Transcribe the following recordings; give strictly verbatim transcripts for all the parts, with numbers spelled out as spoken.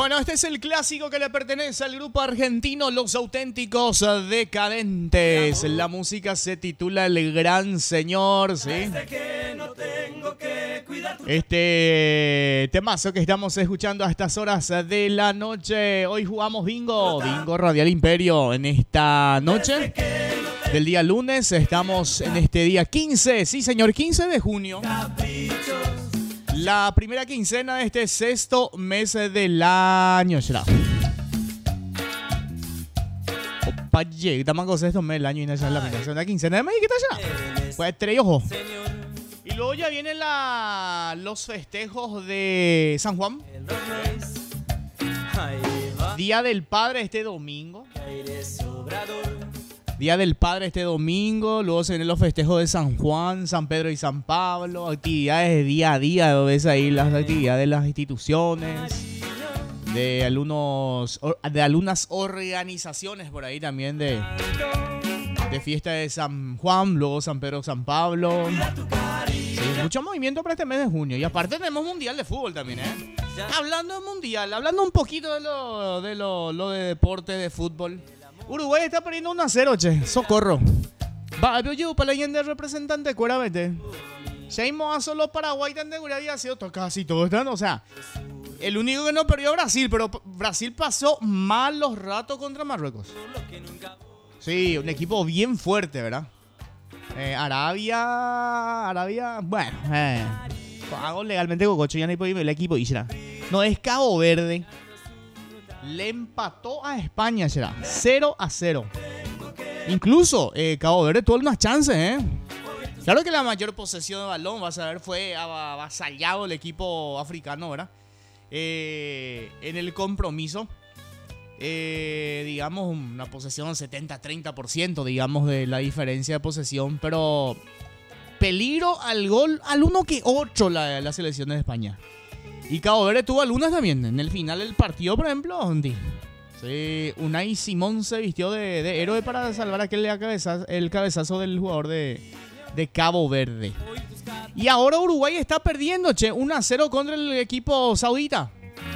Bueno, este es el clásico que le pertenece al grupo argentino Los Auténticos Decadentes. La música se titula El Gran Señor, ¿sí? Este temazo que estamos escuchando a estas horas de la noche. Hoy jugamos bingo, bingo Radial Imperio. En esta noche del día lunes estamos en este día quince, sí señor, quince de junio. La primera quincena de este sexto mes del año. Opa, llega, estamos con sexto mes del año y no es la segunda quincena de mes. ¿Qué tal ya? Pues tres ojos. Y luego ya vienen la, los festejos de San Juan. Día del Padre este domingo. Día del Padre este domingo. Luego se vienen los festejos de San Juan, San Pedro y San Pablo. Actividades de día a día. Ves ahí las actividades de las instituciones. De algunos, de algunas organizaciones por ahí también de, de fiesta de San Juan. Luego San Pedro, San Pablo. Sí, mucho movimiento para este mes de junio. Y aparte tenemos mundial de fútbol también, ¿eh? Hablando de mundial, hablando un poquito de lo de, lo, lo de deporte de fútbol. Uruguay está perdiendo uno a cero, che. Socorro. Va, yo llevo para la leyenda del representante, cuéramente. Seguimos a solo Paraguay, tan de había sido casi todo esto. O sea, el único que no perdió Brasil, pero Brasil pasó malos ratos contra Marruecos. Sí, un equipo bien fuerte, ¿verdad? Eh, Arabia, Arabia, bueno, eh, hago legalmente cococho, ya no hay por el equipo y será. No, es Cabo Verde. Le empató a España, será. cero a cero. Incluso eh, Cabo Verde tuvo unas chances, ¿eh? Claro que la mayor posesión de balón, vas a ver, fue avasallado el equipo africano, ¿verdad? Eh, en el compromiso. Eh, digamos, una posesión setenta a treinta por ciento, digamos, de la diferencia de posesión. Pero peligro al gol, al uno que otro la, la selección de España. Y Cabo Verde tuvo algunas también. En el final del partido, por ejemplo, sí, Unai Simón se vistió de, de héroe para salvar aquel cabezazo, el cabezazo del jugador de, de Cabo Verde. Y ahora Uruguay está perdiendo, che, uno a cero contra el equipo saudita.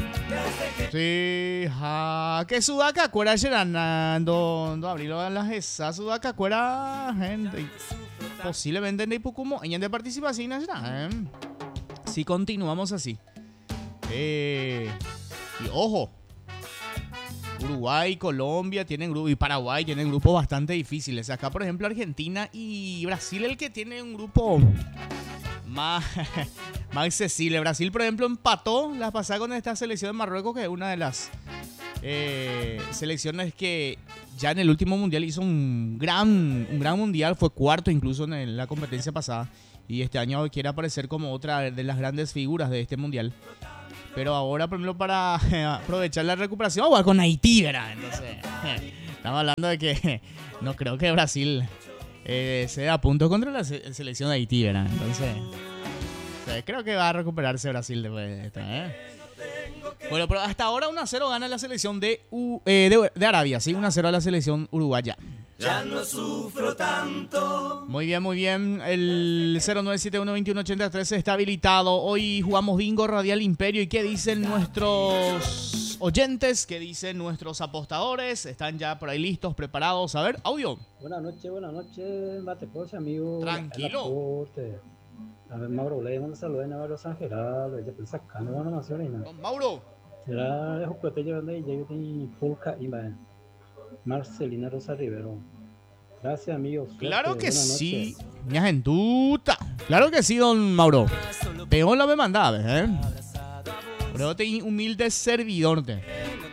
Sí, ja, que Sudaca cuera llenando do abrilo las esas Sudaca cuera gente. Posiblemente en Ipucumo en de participación allá. ¿Eh? Si continuamos así. Eh, y ojo, Uruguay, Colombia tienen grupo y Paraguay tienen grupos bastante difíciles. Acá, por ejemplo, Argentina y Brasil el que tiene un grupo más, más accesible. Brasil, por ejemplo, empató la pasada con esta selección de Marruecos, que es una de las eh, selecciones que ya en el último mundial hizo un gran, un gran mundial. Fue cuarto incluso en la competencia pasada. Y este año quiere aparecer como otra de las grandes figuras de este mundial. Pero ahora, por ejemplo, para eh, aprovechar la recuperación, va con Haití, ¿verdad? Entonces, eh, estamos hablando de que no creo que Brasil eh, se dé a punto contra la se- selección de Haití, ¿verdad? Entonces, eh, creo que va a recuperarse Brasil después de esto, ¿eh? Bueno, pero hasta ahora uno a cero gana la selección de, uh, eh, de, de Arabia, ¿sí? uno a cero a la selección uruguaya. Ya no sufro tanto. Muy bien, muy bien. El cero nueve siete uno dos uno ocho tres está habilitado. Hoy jugamos bingo Radial Imperio. ¿Y qué dicen nuestros oyentes? ¿Qué dicen nuestros apostadores? ¿Están ya por ahí listos, preparados? A ver, audio. Buenas noches, buenas noches, Matecoche, amigo. Tranquilo. A ver, Mauro, le mando saludos a Navarro San Gerardo, ya te sacando una nación y nada. Don Mauro. Será de juguete llevando y yo tengo Pulca y Marcelina Rosa Rivero. Gracias, amigos. Claro que sí, mi gentuta. Claro que sí, don Mauro. Peor la me mandaba, ¿eh? Pero te humilde servidor. Te.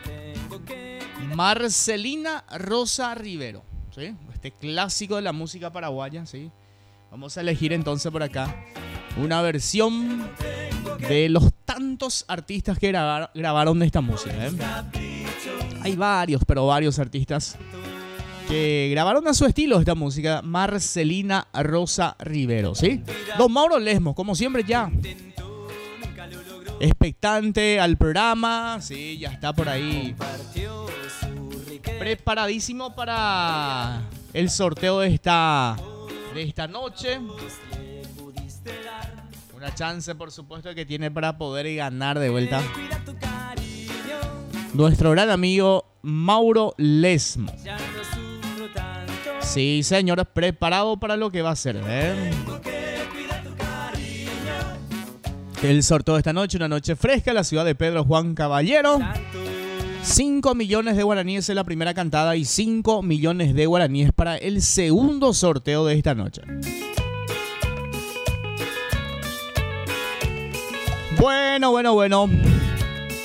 Marcelina Rosa Rivero, ¿sí? Este clásico de la música paraguaya, ¿sí? Vamos a elegir entonces por acá una versión de los tantos artistas que grabar, grabaron esta música, ¿eh? Hay varios, pero varios artistas que grabaron a su estilo esta música. Marcelina Rosa Rivero, ¿sí? Don Mauro Lesmo, como siempre ya expectante al programa, sí, ya está por ahí preparadísimo para el sorteo de esta, de esta noche. Una chance, por supuesto, que tiene para poder ganar de vuelta nuestro gran amigo Mauro Lesmo. Sí, señores, preparado para lo que va a ser, ¿eh? El sorteo de esta noche, una noche fresca, la ciudad de Pedro Juan Caballero. cinco millones de guaraníes en la primera cantada y cinco millones de guaraníes para el segundo sorteo de esta noche. Bueno, bueno, bueno.